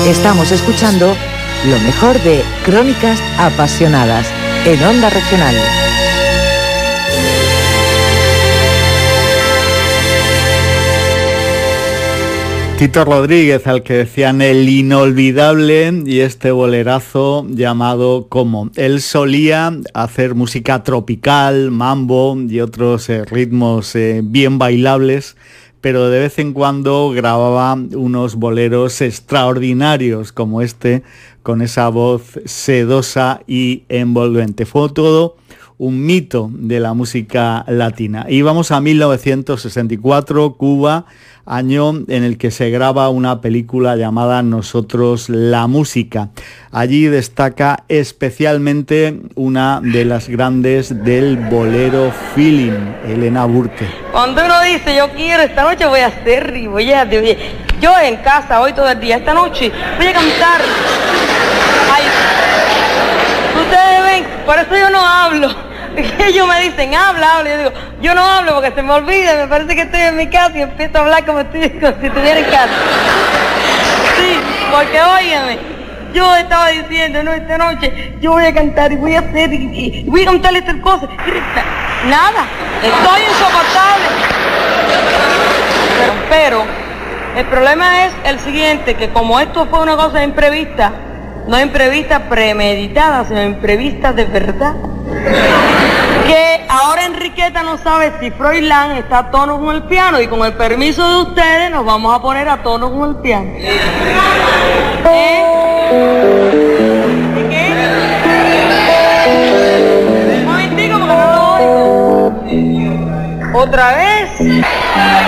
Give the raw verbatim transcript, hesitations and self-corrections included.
Estamos escuchando lo mejor de Crónicas Apasionadas en Onda Regional. Tito Rodríguez, al que decían el inolvidable, y este bolerazo llamado Como. Él solía hacer música tropical, mambo y otros eh, ritmos eh, bien bailables, pero de vez en cuando grababa unos boleros extraordinarios como este, con esa voz sedosa y envolvente. Fue todo un mito de la música latina. Y vamos a mil novecientos sesenta y cuatro, Cuba, año en el que se graba una película llamada Nosotros la Música. Allí destaca especialmente una de las grandes del bolero feeling, Elena Burke. Cuando uno dice, yo quiero, esta noche voy a hacer, y voy a, yo en casa hoy todo el día, esta noche voy a cantar. Ay, ustedes ven, por eso yo no hablo. Ellos me dicen, habla, habla, yo digo, yo no hablo porque se me olvida, me parece que estoy en mi casa y empiezo a hablar como, estoy, como si estuviera en casa. Sí, porque óigame, yo estaba diciendo, no, esta noche yo voy a cantar y voy a hacer, y, y voy a cantarle tal cosa. Nada, estoy insoportable. Pero, pero, el problema es el siguiente, que como esto fue una cosa imprevista, no imprevista premeditada, sino imprevista de verdad, que ahora Enriqueta no sabe si Froilán está a tono con el piano, y con el permiso de ustedes nos vamos a poner a tono con el piano. ¿Eh? ¿Qué? Un momentico porque no lo oigo. ¿Otra vez?